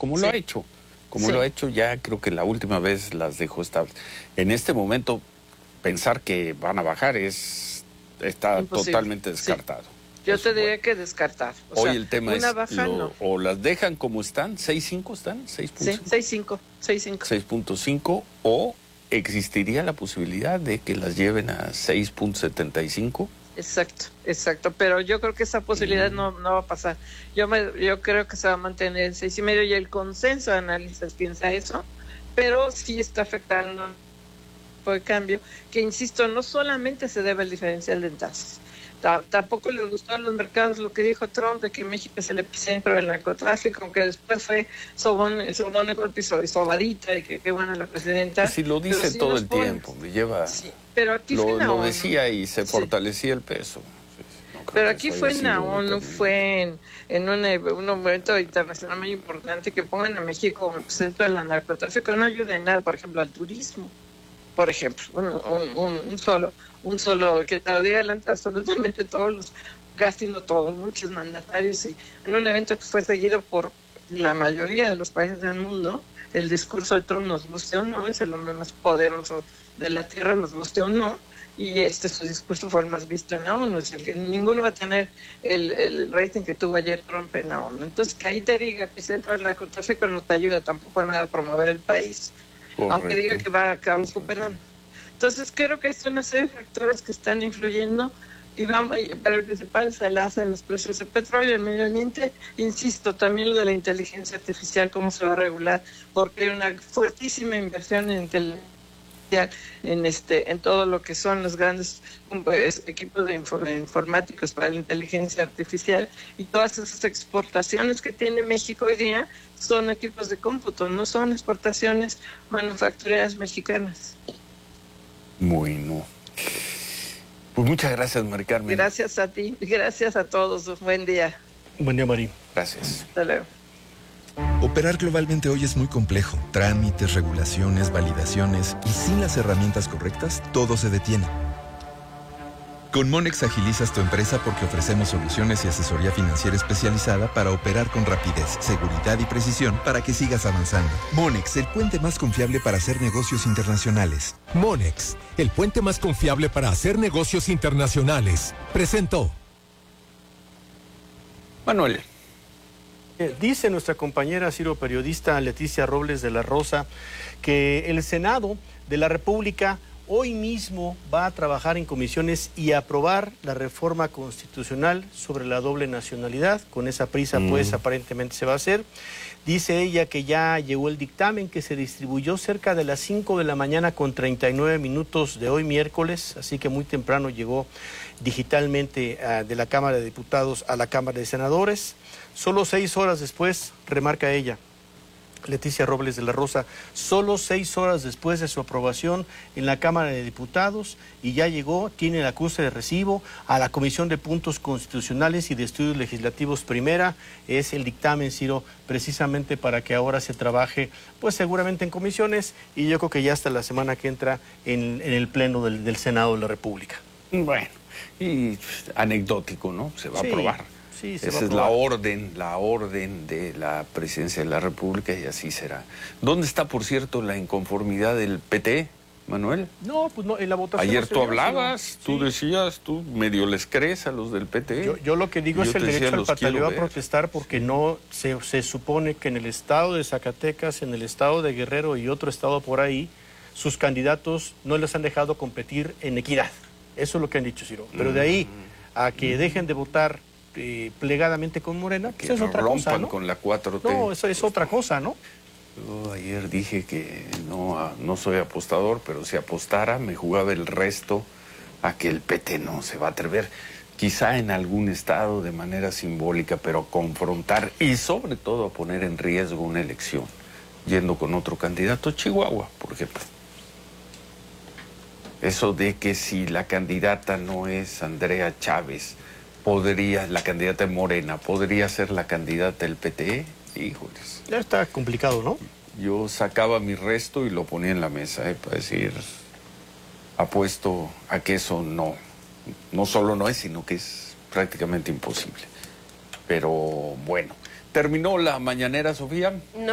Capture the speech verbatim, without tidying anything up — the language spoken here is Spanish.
como Sí. lo ha hecho. Como Sí. lo ha hecho ya, creo que la última vez las dejó estables. En este momento, pensar que van a bajar es está Imposible. totalmente Sí. descartado. Yo Eso te es diría bueno. que descartar. O Hoy sea, el tema una es, baja lo, no. o las dejan como están, seis punto cinco están, seis punto Sí, cinco. seis cinco, seis cinco. seis punto cinco, o existiría la posibilidad de que las lleven a seis punto setenta y cinco. Exacto, exacto, pero yo creo que esa posibilidad mm. no, no va a pasar. Yo me, yo creo que se va a mantener en seis y medio y el consenso de analistas piensa eso, pero sí está afectando por el cambio, que insisto, no solamente se debe al diferencial de tasas. Tampoco les gustó a los mercados lo que dijo Trump de que México es el epicentro del narcotráfico, aunque después fue sobón, sobón de golpe y sobadita, y que qué buena la presidenta. Sí, lo dice sí todo el pone... tiempo, me lleva... Sí, pero aquí lo, fue la lo ONU. decía y se Sí. fortalecía el peso. No pero aquí fue en la ONU, fue en, en un, un momento internacional muy importante que pongan a México como epicentro del narcotráfico, no ayuda en nada, por ejemplo, al turismo. Por ejemplo, un, un, un solo, un solo que te lo diga adelante absolutamente todos los, casi no todos, muchos mandatarios, y en un evento que fue seguido por la mayoría de los países del mundo, el discurso de Trump nos guste o no, es el hombre más poderoso de la tierra, nos guste o no, y este su discurso fue el más visto en la ONU, es el que ninguno va a tener el, el rating que tuvo ayer Trump en la ONU. Entonces, que ahí te diga que centro del narcotráfico no te ayuda tampoco a nada a promover el país. Correcto. Aunque diga que va a acabar superando. Entonces creo que hay una serie de factores que están influyendo y vamos, pero el principal es el alza en los precios del petróleo, el medio ambiente, insisto, también lo de la inteligencia artificial, cómo se va a regular, porque hay una fuertísima inversión en inteligencia en este en todo lo que son los grandes pues, equipos de informáticos para la inteligencia artificial, y todas esas exportaciones que tiene México hoy día son equipos de cómputo, no son exportaciones manufactureras mexicanas. Bueno, pues muchas gracias, Mari Carmen. Gracias a ti, gracias a todos, buen día. Buen día, Mari. Gracias. Hasta luego. Operar globalmente hoy es muy complejo. Trámites, regulaciones, validaciones, y sin las herramientas correctas, todo se detiene. Con Monex agilizas tu empresa porque ofrecemos soluciones y asesoría financiera especializada para operar con rapidez, seguridad y precisión para que sigas avanzando. Monex, el puente más confiable para hacer negocios internacionales. Monex, el puente más confiable para hacer negocios internacionales. Presentó. Manuel. Dice nuestra compañera Ciro periodista Leticia Robles de la Rosa que el Senado de la República hoy mismo va a trabajar en comisiones y aprobar la reforma constitucional sobre la doble nacionalidad. Con esa prisa, mm. pues, aparentemente se va a hacer. Dice ella que ya llegó el dictamen, que se distribuyó cerca de las cinco de la mañana con treinta y nueve minutos de hoy miércoles, así que muy temprano llegó digitalmente uh, de la Cámara de Diputados a la Cámara de Senadores. Solo seis horas después, remarca ella, Leticia Robles de la Rosa, solo seis horas después de su aprobación en la Cámara de Diputados, y ya llegó, tiene el acuse de recibo a la Comisión de Puntos Constitucionales y de Estudios Legislativos Primera. Es el dictamen, Ciro, precisamente para que ahora se trabaje, pues seguramente en comisiones, y yo creo que ya hasta la semana que entra en, en el Pleno del, del Senado de la República. Bueno, y anecdótico, ¿no? Se va sí. a aprobar. Sí, Esa es la orden, la orden de la Presidencia de la República, y así será. ¿Dónde está, por cierto, la inconformidad del P T, Manuel? No, pues no, en la votación... Ayer no tú hablabas, sí. tú decías, tú medio les crees a los del P T. Yo, yo lo que digo es el derecho al pataleo a protestar, porque no se, se supone que en el estado de Zacatecas, en el estado de Guerrero y otro estado por ahí, sus candidatos no les han dejado competir en equidad. Eso es lo que han dicho, Ciro. Pero de ahí a que dejen de votar Eh, plegadamente con Morena, que pues es otra cosa, ¿no? Con la cuatro T. No, eso es otra cosa, ¿no? Yo ayer dije que no, no soy apostador, pero si apostara me jugaba el resto a que el P T no se va a atrever, quizá en algún estado de manera simbólica, pero a confrontar y sobre todo a poner en riesgo una elección, yendo con otro candidato, Chihuahua, por ejemplo. Eso de que si la candidata no es Andrea Chávez, podría, la candidata de Morena, podría ser la candidata del P T, híjoles. Ya está complicado, ¿no? Yo sacaba mi resto y lo ponía en la mesa, ¿eh? Para decir, apuesto a que eso no, no solo no es, sino que es prácticamente imposible. Pero bueno, ¿terminó la mañanera, Sofía? No.